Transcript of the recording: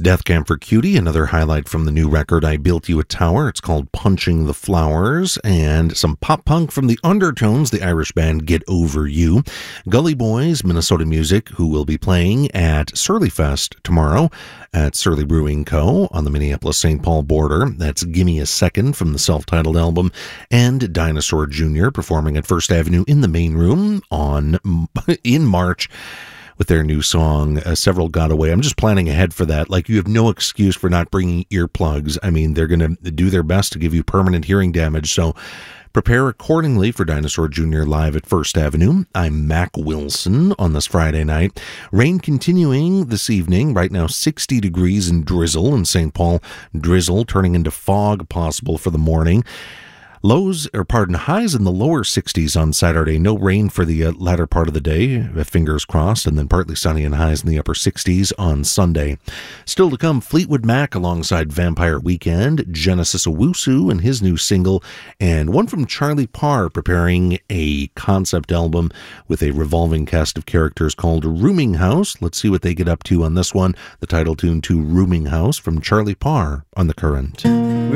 Death Camp for Cutie, another highlight from the new record, I Built You a Tower. It's called Punching the Flowers, and some pop punk from the Undertones, the Irish band Get Over You. Gully Boys, Minnesota music, who will be playing at Surly Fest tomorrow at Surly Brewing Co. on the Minneapolis-St. Paul border. That's Gimme a Second from the self-titled album, and Dinosaur Jr. performing at First Avenue in the main room in March with their new song, Several Got Away. I'm just planning ahead for that. Like, you have no excuse for not bringing earplugs. I mean, they're going to do their best to give you permanent hearing damage, so prepare accordingly for Dinosaur Jr. live at First Avenue. I'm Mac Wilson on this Friday night. Rain continuing this evening. Right now, 60 degrees and drizzle in St. Paul. Drizzle turning into fog possible for the morning. Highs in the lower 60s on Saturday. No rain for the latter part of the day, fingers crossed, and then partly sunny and highs in the upper 60s on Sunday. Still to come, Fleetwood Mac alongside Vampire Weekend, Genesis Owusu and his new single, and one from Charlie Parr preparing a concept album with a revolving cast of characters called Rooming House. Let's see what they get up to on this one. The title tune to Rooming House from Charlie Parr on The Current.